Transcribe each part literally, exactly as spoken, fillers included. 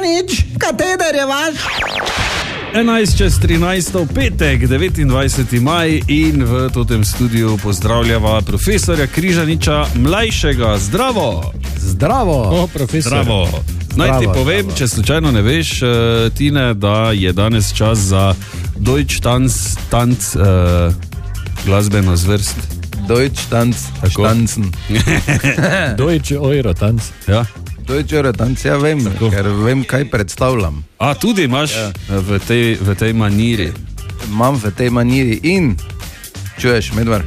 nič, kateder je vaš? enajst čez trinajst, petek, devetindvajseti maj in v tem studiu pozdravljava profesorja Križaniča mlajšega. Zdravo! Zdravo! O, profesor. Zdravo! Naj ti povem, zdravo. Če slučajno ne veš, Tine, da je danes čas za Deutsch Tanz, tanz, uh, glasbeno zvrst. Deutsch Tanz, tanzen. Deutsch Euro Tanz. Ja. Deutsch Euro Tanz, ja vem, tako. Ker vem, kaj predstavljam. A, tudi imaš ja. v, tej, v tej maniri. Imam v tej maniri in, čuješ, Medvar?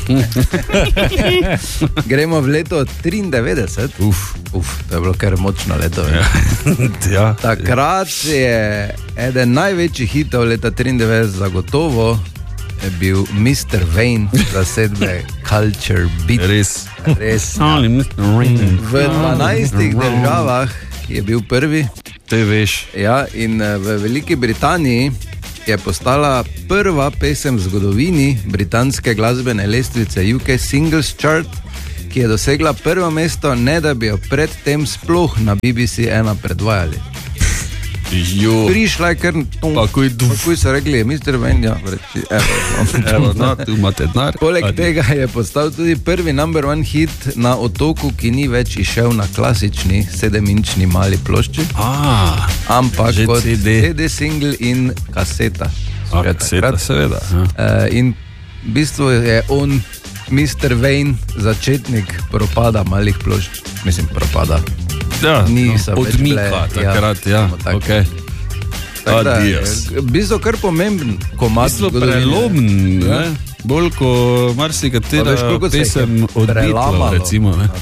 Gremo v leto triindevetdeset. Uf. Uf, to je bilo kar močno leto. Ja. Ja. Takrat je eden največjih hitov leta triindevetdeset zagotovo je bil mister Wayne zasedbe Culture Beat. Res. Res. Ja. V dvanajstih državah je bil prvi. Te veš. Ja, in v Veliki Britaniji je postala prva pesem v zgodovini britanske glasbene lestvice U K Singles Chart, ki je dosegla prvo mesto, ne da bi jo predtem sploh na B B C ena predvajali. Jo. Prišla je kar Pakuj Pakuj so rekli, mister Wayne, ja, reči, evo, evo, no, tu imate denar. Poleg Adi. tega je postal tudi prvi number one hit na otoku, ki ni več išel na klasični sedem-inčni mali plošči, A, ampak kot C D. C D single in kaseta. A, kaseta, seveda. Ja. Uh, in v bistvu je on, mister Wayne, začetnik propada malih plošč. Mislim, propada. Ja, Ni no, odmika takrat, ja, ja. Okay. Adios. V bistvu kar pomemben komad zgodovine. Prelomen, ne? Bolj ko marsikatera pesem od Beatlov, recimo. Ne?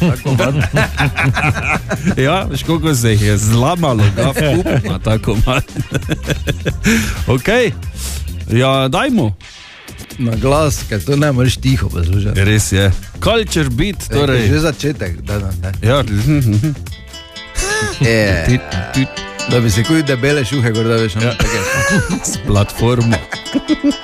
Ja, veš, koliko se jih je zlamalo, ga vkup na ta komad. Ok, ja, dajmo. Na glas, ker to ne moreš tiho poslušati. Res je. Culture Beat, torej. Že začetek, da, da, da. Ja. Je. Da bi se kuj debele šuhe, gor da veš. Ja. S platformo.